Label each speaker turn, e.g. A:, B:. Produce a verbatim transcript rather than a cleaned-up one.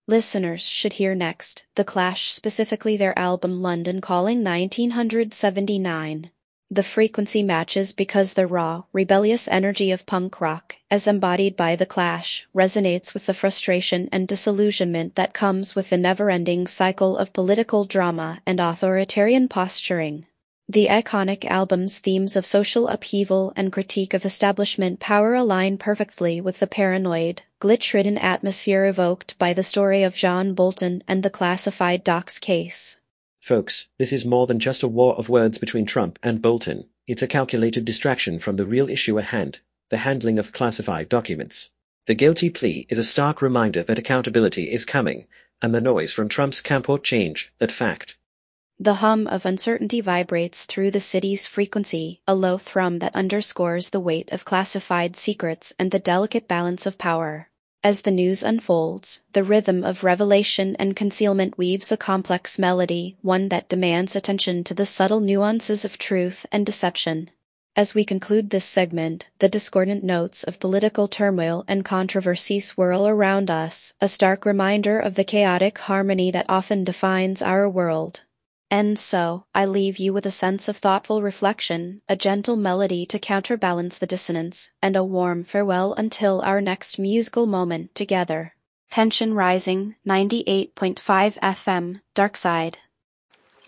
A: listeners should hear next, The Clash, specifically their album London Calling nineteen seventy-nine. The frequency matches because the raw, rebellious energy of punk rock, as embodied by The Clash, resonates with the frustration and disillusionment that comes with the never-ending cycle of political drama and authoritarian posturing. The iconic album's themes of social upheaval and critique of establishment power align perfectly with the paranoid, glitch-ridden atmosphere evoked by the story of John Bolton and the classified docs case.
B: Folks, this is more than just a war of words between Trump and Bolton. It's a calculated distraction from the real issue at hand, the handling of classified documents. The guilty plea is a stark reminder that accountability is coming, and the noise from Trump's camp won't change that fact.
A: The hum of uncertainty vibrates through the city's frequency, a low thrum that underscores the weight of classified secrets and the delicate balance of power. As the news unfolds, the rhythm of revelation and concealment weaves a complex melody, one that demands attention to the subtle nuances of truth and deception. As we conclude this segment, the discordant notes of political turmoil and controversy swirl around us, a stark reminder of the chaotic harmony that often defines our world. And so, I leave you with a sense of thoughtful reflection, a gentle melody to counterbalance the dissonance, and a warm farewell until our next musical moment together. Tension Rising, ninety-eight point five F M, Darkside.